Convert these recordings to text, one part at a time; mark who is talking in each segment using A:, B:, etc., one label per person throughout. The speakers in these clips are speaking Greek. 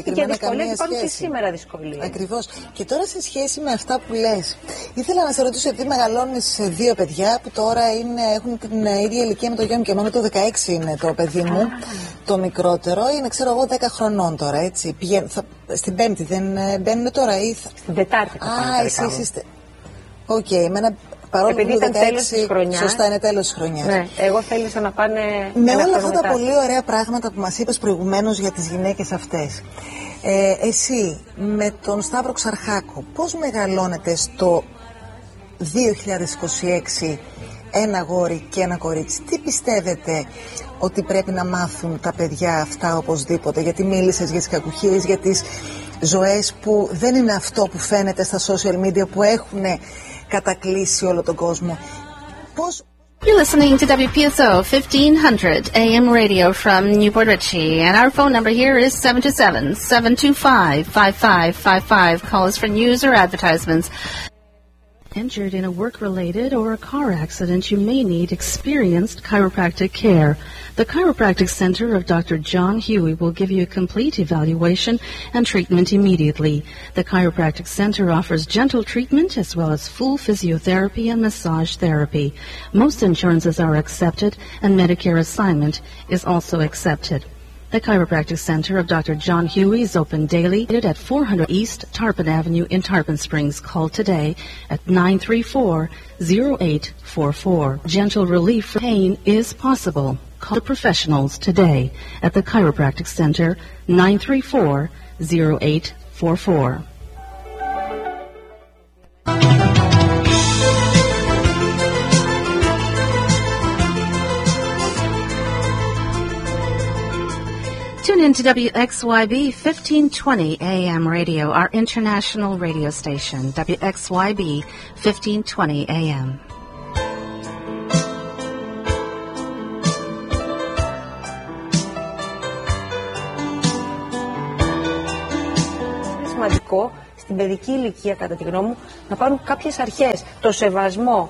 A: συγκεκριμένα καμία σχέση.
B: Υπάρχουν και σήμερα δυσκολίες.
A: Ακριβώς. Και τώρα σε σχέση με αυτά που λες, ήθελα να σε ρωτήσω, επειδή μεγαλώνεις δύο παιδιά που τώρα έχουν την ίδια ηλικία με το γιο μου, και εμένα το 16 είναι το παιδί μου, το μικρότερο, είναι ξέρω εγώ 10 χρονών τώρα, έτσι. Στην Πέμπτη δεν μπαίνουν τώρα ή
B: στην Τετάρτη θα πάνε.
A: Εσείς είστε. Οκ, εμένα παρόλο
B: επειδή
A: που
B: ήταν
A: 16,
B: τέλος της χρονιάς.
A: Σωστά, είναι τέλος της χρονιάς.
B: Ναι, εγώ θέλησα να πάνε.
A: Με όλα αυτά τα πολύ ωραία πράγματα που μας είπες προηγουμένως για τις γυναίκες αυτές, εσύ με τον Σταύρο Ξαρχάκο πώς μεγαλώνετε στο 2026 ένα αγόρι και ένα κορίτσι? Τι πιστεύετε ότι πρέπει να μάθουν τα παιδιά αυτά οπωσδήποτε? Γιατί μίλησες για τις κακουχίες, για τις ζωές που δεν είναι αυτό που φαίνεται στα social media, που έχουν κατακλείσει όλο τον κόσμο. Πώς...
C: You're listening to WPSO 1500 AM radio from Newport Richey, and our phone number here is 727-725-5555. Call us for news or advertisements. Injured in a work-related or a car accident, you may need experienced chiropractic care. The Chiropractic Center of Dr. John Huey will give you a complete evaluation and treatment immediately. The Chiropractic Center offers gentle treatment as well as full physiotherapy and massage therapy. Most insurances are accepted, and Medicare assignment is also accepted. The Chiropractic Center of Dr. John Huey is open daily at 400 East Tarpon Avenue in Tarpon Springs. Call today at 934-0844. Gentle relief from pain is possible. Call the professionals today at the Chiropractic Center, 934-0844. Tune in to WXYB 1520 AM radio, our international radio station, WXYB 1520 AM.
B: Είναι σημαντικό στην παιδική ηλικία, κατά τη γνώμη μου, να πάρουν κάποιες αρχές. Το σεβασμό,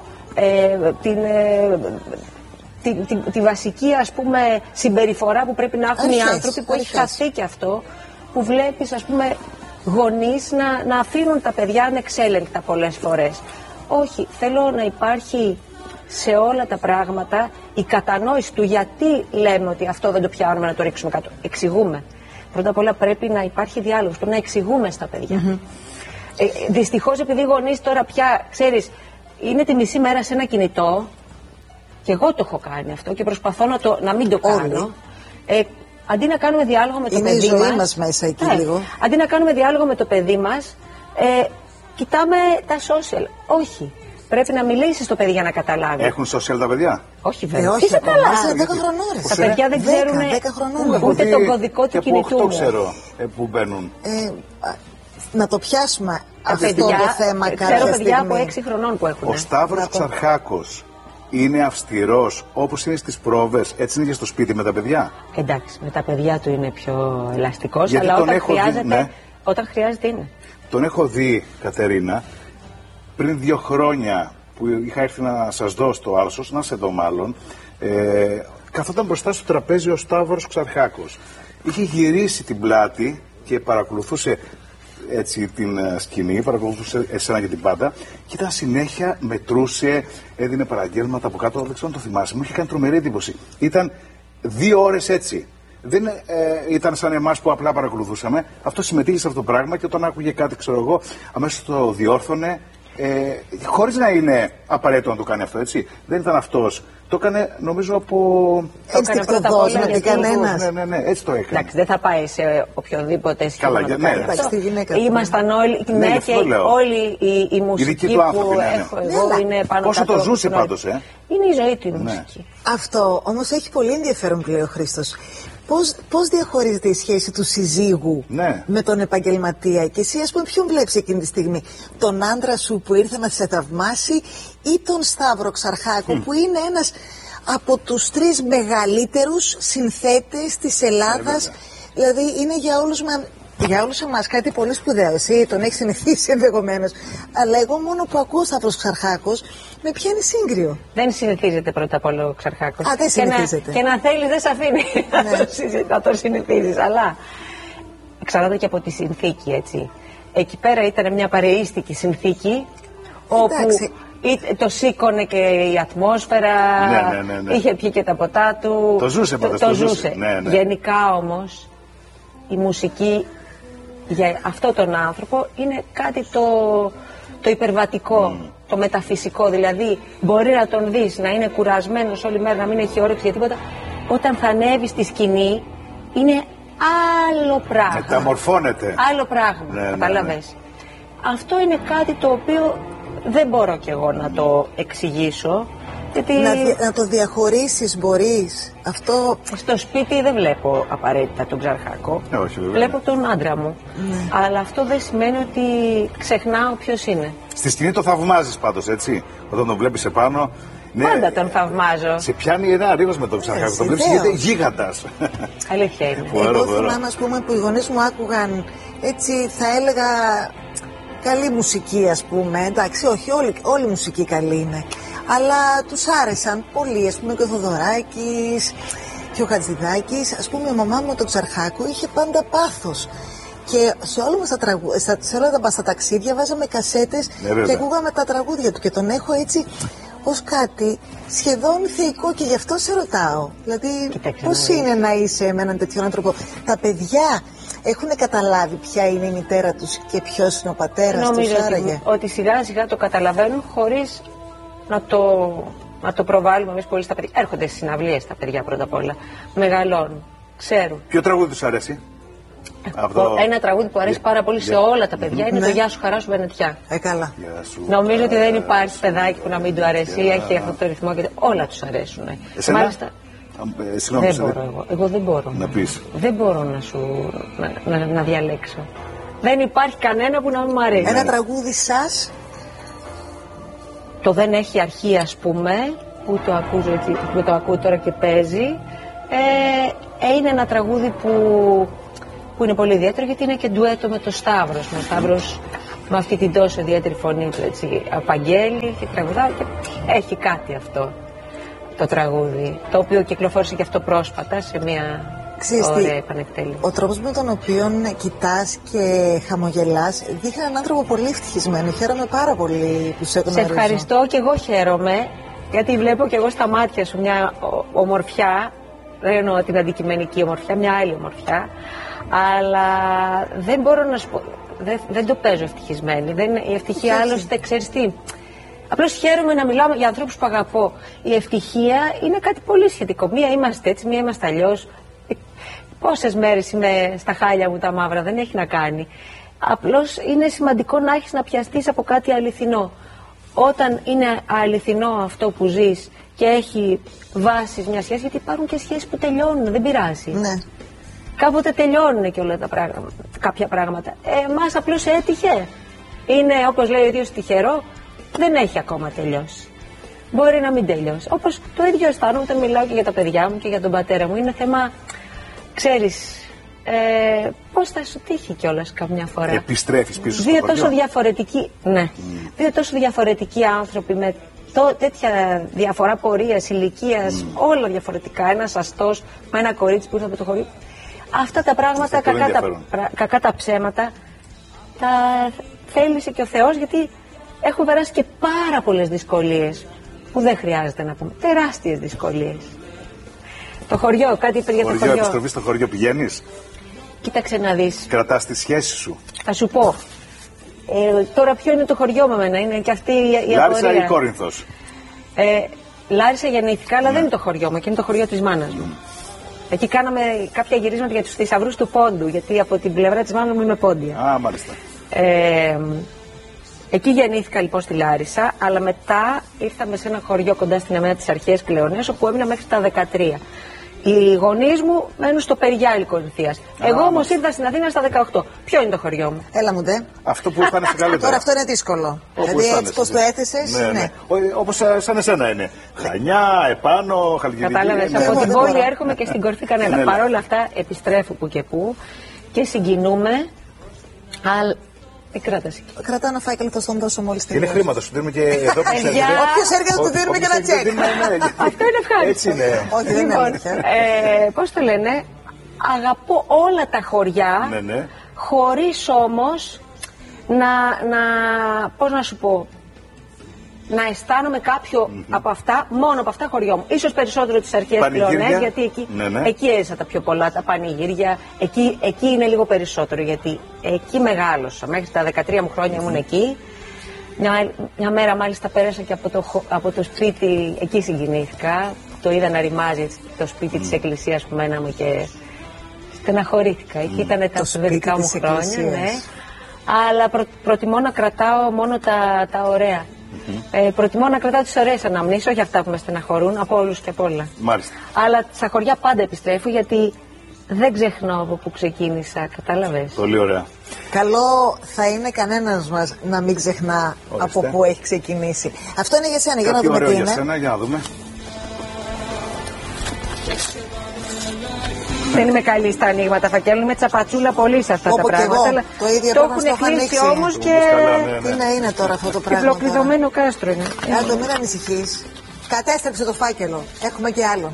B: τη βασική, ας πούμε, συμπεριφορά που πρέπει να έχουν οι άνθρωποι, που έχει χαθεί και αυτό, που βλέπεις, ας πούμε, γονείς να αφήνουν τα παιδιά ανεξέλεγκτα πολλές φορές. Όχι, θέλω να υπάρχει σε όλα τα πράγματα η κατανόηση του γιατί λέμε ότι αυτό δεν το πιάνουμε, να το ρίξουμε κάτω. Εξηγούμε. Πρώτα απ' όλα πρέπει να υπάρχει διάλογος, πρέπει να εξηγούμε στα παιδιά. Δυστυχώς, επειδή οι γονείς τώρα πια, ξέρεις, είναι τη μισή μέρα σε ένα κινητό. Και εγώ το έχω κάνει αυτό και προσπαθώ να μην το κάνω. Αντί να κάνουμε διάλογο με το παιδί μας.
A: Είναι η ζωή μας μέσα εκεί λίγο.
B: Αντί να κάνουμε διάλογο με το παιδί μας, κοιτάμε τα social. Όχι. Πρέπει να μιλήσεις στο παιδί για να καταλάβει.
D: Έχουν social τα παιδιά?
B: Όχι, βέβαια.
A: Όχι,
B: Είσαι καλά.
A: 10 χρονών.
B: Τα παιδιά δεν ξέρουν ούτε τον κωδικό του κινητού μου.
D: Και ξέρω που μπαίνουν.
A: Να το πιάσουμε αυτό το θέμα κάποια στιγμή.
B: Ξέρω παιδιά από 6 χρονών που έχουν.
D: Ο Σταύρος Ξαρχάκος είναι αυστηρός όπως είναι στις πρόβες, έτσι είναι και στο σπίτι με τα παιδιά?
B: Εντάξει, με τα παιδιά του είναι πιο ελαστικός,
D: γιατί
B: αλλά όταν χρειάζεται είναι.
D: Τον έχω δει, Κατερίνα, πριν 2 χρόνια που είχα έρθει να σας δω στο Άλσος, να σε δω μάλλον, καθόταν μπροστά στο τραπέζι ο Σταύρος Ξαρχάκος. Είχε γυρίσει την πλάτη και παρακολουθούσε έτσι την σκηνή, παρακολουθούσε εσένα και την πάντα, και ήταν συνέχεια, μετρούσε, έδινε παραγγέλματα από κάτω. Δεν ξέρω αν το θυμάσαι, μου είχε κάνει τρομερή εντύπωση. Ήταν 2 ώρες έτσι. Δεν ήταν σαν εμάς που απλά παρακολουθούσαμε. Αυτό συμμετείχε σε αυτό το πράγμα και όταν άκουγε κάτι, ξέρω εγώ, αμέσως το διόρθωνε. Χωρίς να είναι απαραίτητο να το κάνει αυτό, έτσι. Δεν ήταν αυτός. Το έκανε, νομίζω, από.
A: Ενστικτοδός, με κανένας.
D: Ναι, έτσι το έκανε.
B: Εντάξει, δεν θα πάει σε οποιοδήποτε σχήμα.
D: Καλά, ναι.
B: Ήμασταν όλοι, ναι, και όλοι οι μουσικοί που έχω εγώ είναι πάνω
D: πόσο το ζούσε πάντως,
B: Είναι η ζωή του η μουσική.
A: Αυτό όμως έχει πολύ ενδιαφέρον που λέει ο Χρήστος. Πώς διαχωρίζεται η σχέση του συζύγου με τον επαγγελματία, και εσύ, ας πούμε, ποιον βλέπεις εκείνη τη στιγμή? Τον άντρα σου που ήρθε να σε θαυμάσει, ή τον Σταύρο Ξαρχάκο που είναι ένας από τους 3 μεγαλύτερους συνθέτες της Ελλάδας? Δηλαδή είναι για όλους εμάς κάτι πολύ σπουδαίο. Εσύ τον έχεις συνηθίσει ενδεχομένως, αλλά εγώ μόνο που ακούω Σταύρος Ξαρχάκος με πιάνει σύγκριο.
B: Δεν συνηθίζεται πρώτα απ' όλο ο Ξαρχάκος.
A: Δεν συνηθίζεται.
B: Και να θέλει δεν σε αφήνει να το συνηθίζεις, αλλά εξαρτάται και από τη συνθήκη, έτσι. Εκεί πέρα ήταν μια παρεΐστικη συνθήκη, όπου το σήκωνε και η ατμόσφαιρα, είχε πιει και τα ποτά του.
D: Το ζούσε πάντως.
B: Το ζούσε. Ναι. Γενικά όμως, η μουσική για αυτόν τον άνθρωπο είναι κάτι το υπερβατικό, το μεταφυσικό. Δηλαδή, μπορεί να τον δεις να είναι κουρασμένος όλη μέρα, να μην έχει όρεξη για τίποτα. Όταν θα ανέβει στη σκηνή, είναι άλλο πράγμα.
D: Μεταμορφώνεται.
B: Άλλο πράγμα, καταλαβες. Αυτό είναι κάτι το οποίο δεν μπορώ κι εγώ να το εξηγήσω. Γιατί...
A: Να το διαχωρίσεις μπορείς. Αυτό...
B: Στο σπίτι δεν βλέπω απαραίτητα τον Ξαρχάκο.
D: Όχι,
B: βλέπω τον άντρα μου. Αλλά αυτό δεν σημαίνει ότι ξεχνάω ποιος είναι.
D: Στη σκηνή το θαυμάζεις πάντως, έτσι. Όταν τον βλέπεις επάνω.
B: Πάντα τον θαυμάζω.
D: Σε πιάνει ένα ρίγος με τον Ξαρχάκο. Τον βλέπεις γιατί γίγαντας.
B: Αλήθεια είναι.
A: Εγώ θυμάμαι, ας πούμε, που οι γονείς μου άκουγαν, έτσι θα έλεγα, καλή μουσική, ας πούμε. Εντάξει, όχι, όλη η μουσική καλή είναι. Αλλά τους άρεσαν πολύ, ας πούμε, και ο Θοδωράκης και ο Χατζηδάκης. Ας πούμε, η μαμά μου τον Ξαρχάκο είχε πάντα πάθος. Και σε όλα μας τα ταξίδια βάζαμε κασέτες και ακούγαμε τα τραγούδια του. Και τον έχω έτσι ως κάτι σχεδόν θεϊκό, και γι' αυτό σε ρωτάω. Δηλαδή, πώς είναι να είσαι με έναν τέτοιον άνθρωπο? Τα παιδιά έχουν καταλάβει ποια είναι η μητέρα τους και ποιος είναι ο πατέρας τους?
B: Νομίζω ότι σιγά σιγά το καταλαβαίνουν, χωρίς να το προβάλλουμε εμείς πολύ στα παιδιά. Έρχονται στις συναυλίες τα παιδιά πρώτα απ' όλα. Μεγαλώνουν, ξέρουν.
D: Ποιο τραγούδι τους αρέσει?
B: Ένα τραγούδι που αρέσει πάρα πολύ σε όλα τα παιδιά είναι το «Γεια σου χαρά σου Βενετιά».
A: Καλά.
B: Νομίζω ότι δεν υπάρχει παιδάκι που να μην του αρέσει, έχει αυτό το ρυθμό και όλα τους αρέσουν. Μάλιστα. Δεν μπορώ εγώ δεν μπορώ
D: να πεις.
B: Δεν μπορώ να διαλέξω. Δεν υπάρχει κανένα που να μην μου αρέσει.
A: Ένα τραγούδι σας?
B: Το «Δεν έχει αρχή», ας πούμε, που το ακούω τώρα και παίζει, είναι ένα τραγούδι που είναι πολύ ιδιαίτερο, γιατί είναι και ντουέτο με το Σταύρος. Ο Σταύρος με αυτή την τόσο ιδιαίτερη φωνή του, έτσι, απαγγέλει και τραγουδάει, και έχει κάτι αυτό το τραγούδι, το οποίο κυκλοφόρησε και αυτό πρόσφατα σε μια ωραία επανεκτέλεση.
A: Ο τρόπος με τον οποίο κοιτάς και χαμογελάς δείχνει έναν άνθρωπο πολύ ευτυχισμένο. Χαίρομαι πάρα πολύ που σε γνωρίζω.
B: Σε ευχαριστώ, και εγώ χαίρομαι, γιατί βλέπω και εγώ στα μάτια σου μια ομορφιά. Δεν εννοώ την αντικειμενική ομορφιά, μια άλλη ομορφιά. Αλλά δεν μπορώ να σου πω, δεν το παίζω ευτυχισμένη. Η ευτυχία άλλωστε, ξέρεις τι, απλώς χαίρομαι να μιλάω για ανθρώπους που αγαπώ. Η ευτυχία είναι κάτι πολύ σχετικό. Μία είμαστε έτσι, μία είμαστε αλλιώς. Πόσες μέρες είμαι στα χάλια μου τα μαύρα, δεν έχει να κάνει. Απλώς είναι σημαντικό να έχεις να πιαστείς από κάτι αληθινό. Όταν είναι αληθινό αυτό που ζεις και έχει βάσεις μια σχέση, γιατί υπάρχουν και σχέσεις που τελειώνουν, δεν πειράζει.
A: Ναι.
B: Κάποτε τελειώνουν και όλα τα πράγματα, κάποια πράγματα. Εμάς απλώς έτυχε. Είναι, όπως λέει ο ίδιος, τυχερό. Δεν έχει ακόμα τελειώσει. Μπορεί να μην τελειώσει. Όπως το ίδιο αισθάνομαι όταν μιλάω και για τα παιδιά μου και για τον πατέρα μου. Είναι θέμα, ξέρεις, πώς θα σου τύχει κιόλας καμιά φορά.
D: Επιστρέφεις πίσω στο
B: δύο
D: χωριό.
B: Τόσο διαφορετικοί, ναι. Δύο τόσο διαφορετικοί άνθρωποι με τέτοια διαφορά πορείας, ηλικίας, όλα διαφορετικά. Ένας αστός με ένα κορίτσι που ήρθε από το χωριό. Αυτά τα πράγματα, κακά τα ψέματα, τα θέλησε και ο Θεός, γιατί έχουν περάσει και πάρα πολλές δυσκολίες που δεν χρειάζεται να πούμε. Τεράστιες δυσκολίες. Το χωριό, κάτι είπε για το χωριό.
D: Επιστροφή στο χωριό πηγαίνεις?
B: Κοίταξε να δεις.
D: Κρατάς τη σχέση σου?
B: Θα σου πω. Τώρα ποιο είναι το χωριό με εμένα, είναι και αυτή η απορία.
D: Λάρισα ή Κόρινθος?
B: Λάρισα γεννήθηκα, αλλά δεν είναι το χωριό μου, και είναι το χωριό της μάνας μου. Εκεί κάναμε κάποια γυρίσματα για τους θησαυρούς του Πόντου, γιατί από την πλευρά της μάνας μου είμαι πόντια.
D: Α, μάλιστα.
B: Εκεί γεννήθηκα λοιπόν στη Λάρισα, αλλά μετά ήρθαμε σε ένα χωριό κοντά στην Εμένα της Αρχαίας Κλεονίας, όπου έμεινα μέχρι τα 13. Οι γονείς μου μένουν στο Περιγιάλη Κορινθίας. Εγώ όμως ήρθα στην Αθήνα στα 18. Ποιο είναι το χωριό μου?
A: Έλα μου ντε.
D: Αυτό που αισθάνεσαι καλύτερα.
A: Τώρα αυτό είναι δύσκολο. Δηλαδή έτσι πως το έθεσες.
D: Ναι. Όπως σαν εσένα είναι. Χανιά, επάνω, Χαλκιδική.
B: Κατάλαβες, από την πόλη έρχομαι και στην κορφή κανένα. Παρ' όλα αυτά επιστρέφω που και που και συγκινούμε.
A: Κρατά ένα φάκελο, θα στον δώσω μόλις τελειώσει.
D: Είναι χρήματα, σου δίνουμε και εδώ που ξέρετε.
A: Όποιος έρχεται του δίνουμε και ένα τσεκ.
B: Αυτό είναι ευχάριστο.
D: Έτσι είναι.
A: Όχι, δεν είναι αλήθεια.
B: Πώς το λένε, αγαπώ όλα τα χωριά, χωρίς όμως πώς να σου πω, να αισθάνομαι κάποιο από αυτά, μόνο από αυτά χωριό μου. Ίσως περισσότερο τις αρχαίες Πλεονές, γιατί εκεί έζησα τα πιο πολλά, τα πανηγύρια, εκεί είναι λίγο περισσότερο, γιατί εκεί μεγάλωσα. Μέχρι τα 13 μου χρόνια ήμουν εκεί. Μια μέρα μάλιστα πέρασα και από το σπίτι, εκεί συγκινήθηκα. Το είδα να ρημάζει το σπίτι της εκκλησίας που μέναμε και στεναχωρήθηκα. Εκεί ήταν τα παιδικά μου χρόνια, ναι. Αλλά προτιμώ να κρατάω μόνο τα ωραία. Προτιμώ να κρατάω τις ωραίες αναμνήσεις, όχι αυτά που με στεναχωρούν, από όλους και από όλα.
D: Μάλιστα.
B: Αλλά στα χωριά πάντα επιστρέφω, γιατί δεν ξεχνώ από που ξεκίνησα, κατάλαβες.
D: Πολύ ωραία.
A: Καλό θα είναι κανένας μας να μην ξεχνά από που έχει ξεκινήσει. Αυτό είναι για σένα, για να δούμε τι είναι.
D: Για σένα, για να δούμε.
B: Δεν είμαι καλή στα ανοίγματα φακέλων, είμαι τσαπατσούλα πολύ σε αυτά τα πράγματα. Αλλά
A: το ίδιο
B: το έχουν κλείσει όμως και.
A: Τι να είναι τώρα αυτό το πράγμα.
B: Διπλοκλειδωμένο κάστρο είναι.
A: Άντο, μην ανησυχείς. Κατέστρεψε το φάκελο. Έχουμε και άλλον.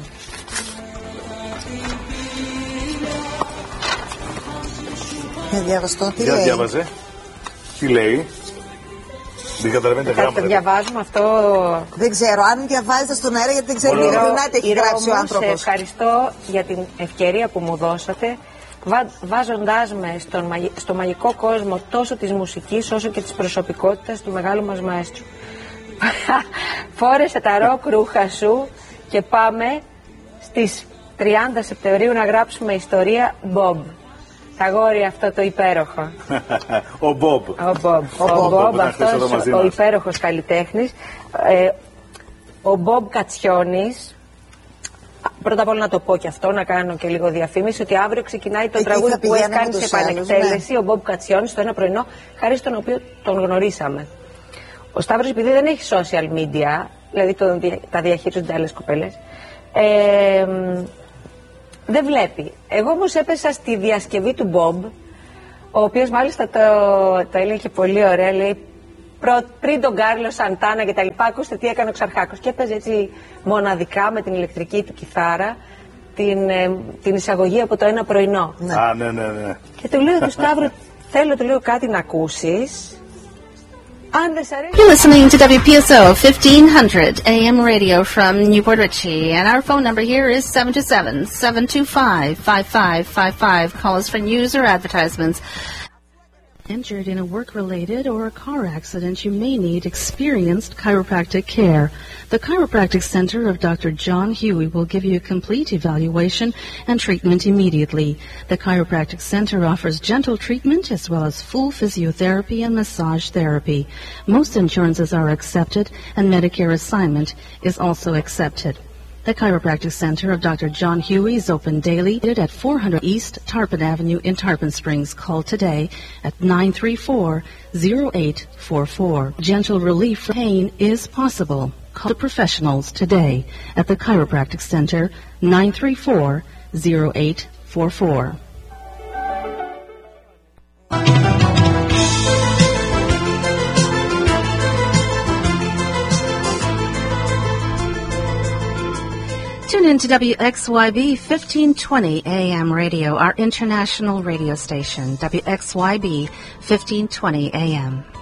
A: Για διαβαστώ, τι λέει.
D: Διάβαζε. Τι λέει. Δεν καταλαβαίνετε γράμματα.
B: Διαβάζουμε αυτό.
A: Δεν ξέρω, αν διαβάζετε στον αέρα, γιατί δεν ξέρω τι έχει γράψει ο άνθρωπος.
B: Σε ευχαριστώ για την ευκαιρία που μου δώσατε, βάζοντάς με στο μαγικό κόσμο τόσο της μουσικής όσο και της προσωπικότητας του μεγάλου μας μαέστρου. Φόρεσε τα ροκ ρούχα σου και πάμε στις 30 Σεπτεμβρίου να γράψουμε ιστορία Bob. Τα αγόρια αυτό το υπέροχο.
D: Ο Μπομπ.
B: Ο Μπομπ, αυτός ο υπέροχος καλλιτέχνης. Ο Μπομπ Κατσιώνης. Πρώτα απ' όλα να το πω και αυτό, να κάνω και λίγο διαφήμιση, ότι αύριο ξεκινάει το τραγούδι που έχει κάνει σε επανεκτέλεση, ο Μπομπ Κατσιώνης, το ένα πρωινό, χάρη στον οποίο τον γνωρίσαμε. Ο Σταύρος, επειδή δεν έχει social media, δηλαδή τα διαχειρίζονται άλλες κοπέλες, δεν βλέπει. Εγώ όμως έπεσα στη διασκευή του Μπομπ, ο οποίος μάλιστα το έλεγε πολύ ωραία, λέει πριν τον Κάρλο Σαντάνα και τα λοιπά, ακούστε τι έκανε ο Ξαρχάκος. Και έπαιζε έτσι μοναδικά με την ηλεκτρική του κιθάρα την εισαγωγή από το ένα πρωινό.
D: Ναι. Ναι.
B: Και του λέω του Σταύρου, θέλω του λέω κάτι να ακούσεις.
C: You're listening to WPSO 1500 AM radio from Newport Richey, and our phone number here is 727-725-5555. Call us for news or advertisements. Injured in a work-related or a car accident, you may need experienced chiropractic care. The Chiropractic Center of Dr. John Huey will give you a complete evaluation and treatment immediately. The Chiropractic Center offers gentle treatment as well as full physiotherapy and massage therapy. Most insurances are accepted, and Medicare assignment is also accepted. The Chiropractic Center of Dr. John Huey is open daily at 400 East Tarpon Avenue in Tarpon Springs. Call today at 934-0844. Gentle relief from pain is possible. Call the professionals today at the Chiropractic Center, 934-0844. Tune in to WXYB 1520 AM radio, our international radio station, WXYB 1520 AM.